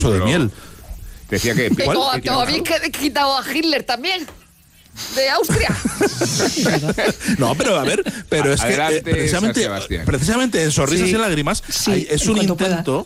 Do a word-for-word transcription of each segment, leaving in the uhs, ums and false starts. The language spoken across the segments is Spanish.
de miel. Decía que... ¿Cuál? ¿Te habéis quitado a Hitler también? ¿De Austria? No, pero a ver, pero es Adelante, que eh, precisamente, precisamente en Sonrisas Sí, y Lágrimas sí, hay, es en un cuanto intento...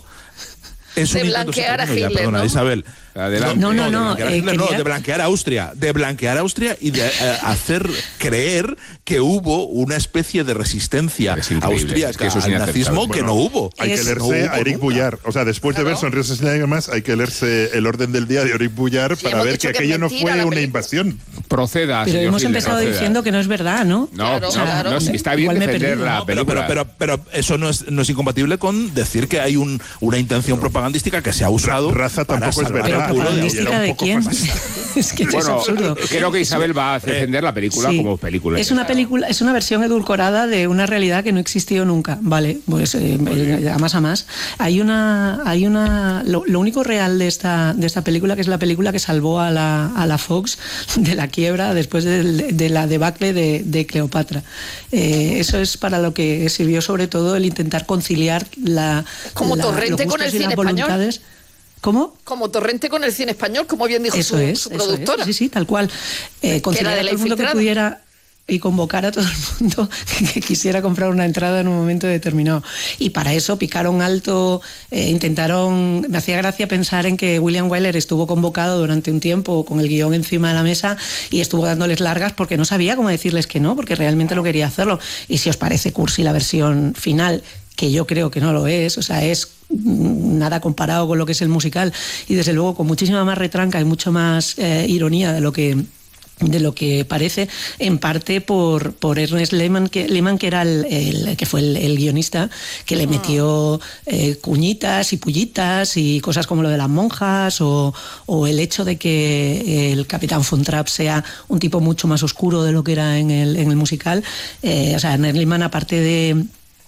Es de un blanquear intento, a Hitler, ya, perdona, ¿no? Isabel. Adelante. No, no, no. de blanquear a eh, Hitler, quería... no, de blanquear a Austria. De blanquear a Austria y de eh, hacer creer que hubo una especie de resistencia austríaca es que eso es al nazismo bueno, que no hubo. Hay Es, que leerse no hubo a Eric nunca. Boullard. O sea, después claro. de ver Sonrisas y Lágrimas, hay que leerse El orden del día de Eric Boullard Sí, para hemos ver dicho que que aquello es no mentira fue la una película. invasión. Proceda, Pero señor hemos Hitler, empezado proceda. diciendo que no es verdad, ¿no? No, Claro, no, claro. no, está bien Igual me he defender perdido. la No, pero, película. pero, pero, pero eso no es, no es incompatible con decir que hay un, una intención propagandística que se ha usado. Raza para tampoco es salvar verdad. el culo de ¿Propagandística Era un de poco quién? fascista. Es que Bueno, es absurdo. creo que Isabel va a defender la película Sí. como película. Es una película, es una versión edulcorada de una realidad que no existió nunca. Vale, pues eh, eh, a más a más. Hay una, hay una, lo, lo único real de esta, de esta película, que es la película que salvó a la, a la Fox de la quiebra después de, de la debacle de, de Cleopatra. Eh, eso es para lo que sirvió sobre todo el intentar conciliar la, Como la, Torrente los con el gustos y las cine español. voluntades. ¿Cómo? Como Torrente con el cine español, como bien dijo Eso su, es, su eso productora. es, sí, sí, tal cual. Eh, conciliar de a La todo el mundo que Infiltrada. pudiera y convocar a todo el mundo que, que quisiera comprar una entrada en un momento determinado. Y para eso picaron alto, eh, intentaron... Me hacía gracia pensar en que William Wyler estuvo convocado durante un tiempo con el guión encima de la mesa y estuvo dándoles largas porque no sabía cómo decirles que no, porque realmente no quería hacerlo. Y si os parece cursi la versión final, que yo creo que no lo es, o sea, es nada comparado con lo que es el musical y desde luego con muchísima más retranca y mucho más eh, ironía de lo que de lo que parece, en parte por, por Ernest Lehman, que, Lehman, que era el, el que fue el, el guionista, que le metió eh, cuñitas y pullitas y cosas como lo de las monjas o, o el hecho de que el Capitán Von Trapp sea un tipo mucho más oscuro de lo que era en el, en el musical. Eh, o sea, Ernest Lehman, aparte de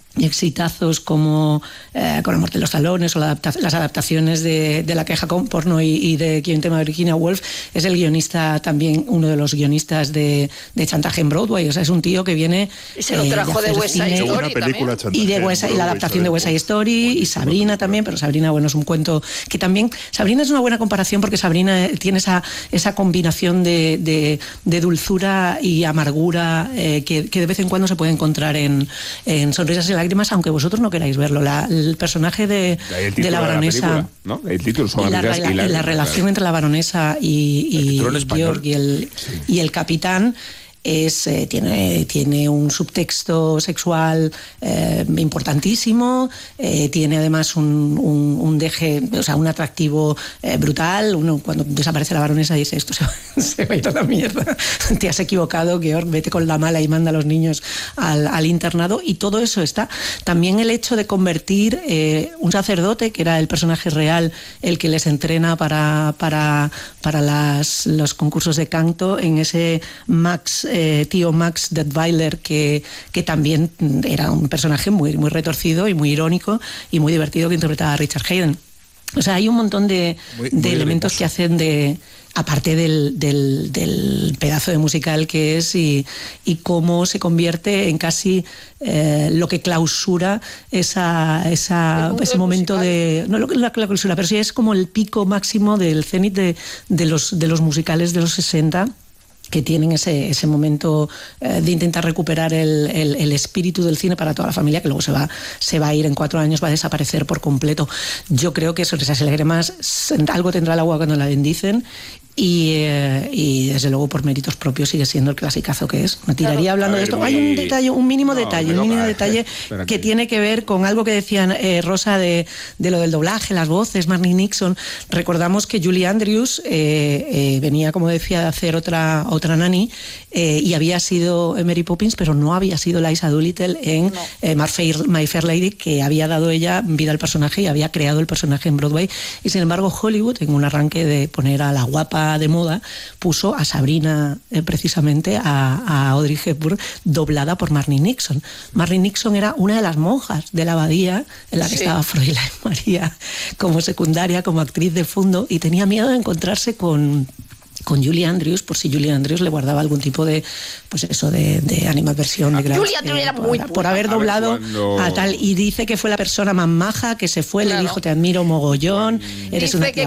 exitazos como eh, Con la muerte de los talones o la adapta las adaptaciones de, de La queja con porno y, y de Quien tema de Virginia Woolf, es el guionista también, uno de los guionistas de, de Chantaje en Broadway. O sea, es un tío que viene y se lo eh, trajo de, de West Side cine, Story película también. y de West Side, y la adaptación de West Side Story y Sabrina también, pero Sabrina, bueno, es un cuento que también, Sabrina es una buena comparación porque Sabrina tiene esa, esa combinación de, de, de dulzura y amargura eh, que, que de vez en cuando se puede encontrar en, en Sonrisas y Lágrimas, aunque vosotros no queráis verlo. La, el personaje de, el de la baronesa, de la película, ¿no? El título son y la, Sonrisas y la, Lágrimas, la relación claro. entre la baronesa y, y español. Georg y el, sí. y el capitán es, eh, tiene, tiene un subtexto sexual eh, importantísimo, eh, tiene además un, un, un deje, o sea, un atractivo eh, brutal. Uno, cuando desaparece la baronesa, dice: esto se va, se va a ir a la mierda, te has equivocado, Georg, vete con la mala y manda a los niños al, al internado. Y todo eso está. También el hecho de convertir eh, un sacerdote, que era el personaje real, el que les entrena para, para, para las, los concursos de canto, en ese Max... Eh, tío Max Detweiler, que, que también era un personaje muy, muy retorcido y muy irónico y muy divertido, que interpretaba a Richard Haydn. O sea, hay un montón de, muy, de muy elementos hermoso. Que hacen de... aparte del, del, del pedazo de musical que es y, y cómo se convierte en casi eh, lo que clausura esa, esa, ese momento musical. de... No lo que la, la clausura, pero sí es como el pico máximo del cenit de, de, los, de los musicales de los sesenta, que tienen ese, ese momento eh, de intentar recuperar el, el, el espíritu del cine para toda la familia, que luego se va, se va a ir en cuatro años, va a desaparecer por completo. Yo creo que Sonrisas y Lágrimas algo tendrá el agua cuando la bendicen. Y, eh, y desde luego por méritos propios sigue siendo el clasicazo que es. Me tiraría claro, hablando ver, de esto. Hay un detalle, un mínimo no, detalle, un mínimo detalle espérate. que tiene que ver con algo que decían eh, Rosa de, de lo del doblaje, las voces, Marnie Nixon. Recordamos que Julie Andrews eh, eh, venía, como decía, de hacer otra, otra Nanny eh, y había sido Mary Poppins, pero no había sido Liza Doolittle en no. eh, My, Fair, My Fair Lady, que había dado ella vida al personaje y había creado el personaje en Broadway. Y sin embargo Hollywood, en un arranque de poner a la guapa de moda, puso a Sabrina eh, precisamente a, a Audrey Hepburn doblada por Marnie Nixon. Marnie Nixon era una de las monjas de la abadía en la que sí. estaba Fräulein María como secundaria, como actriz de fondo, y tenía miedo de encontrarse con con Julie Andrews, por si Julie Andrews le guardaba algún tipo de, pues eso, de, de animadversión. De Julie Andrews era muy por, por haber doblado a, cuando... a tal, y dice que fue la persona más maja, que se fue, claro. Le dijo, te admiro mogollón, eres dice una que